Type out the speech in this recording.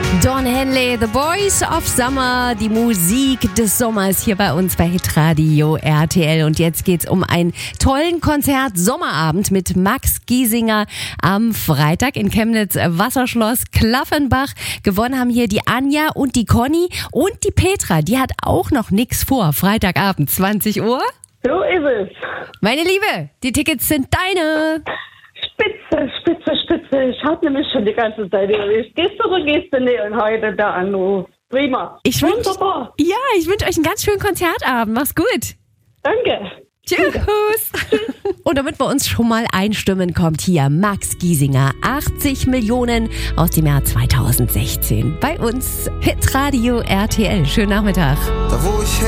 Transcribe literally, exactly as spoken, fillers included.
Don Henley, The Voice of Summer, die Musik des Sommers hier bei uns bei Hitradio R T L. Und jetzt geht's um einen tollen Konzert-Sommerabend mit Max Giesinger am Freitag in Chemnitz Wasserschloss Klaffenbach. Gewonnen haben hier die Anja und die Conny und die Petra. Die hat auch noch nichts vor. Freitagabend, zwanzig Uhr. So ist es. Meine Liebe, die Tickets sind deine. Spitze, spitze, spitze. Ich hab nämlich schon die ganze Zeit überlegt. Gehst du oder gehst du nicht? Und heute der Anruf. Prima. Ich wünsch, Wunderbar. ja, ich wünsche euch einen ganz schönen Konzertabend. Mach's gut. Danke. Tschüss. Und damit wir uns schon mal einstimmen, kommt hier Max Giesinger. achtzig Millionen aus dem Jahr zweitausendsechzehn. Bei uns Hitradio R T L. Schönen Nachmittag. Da wo ich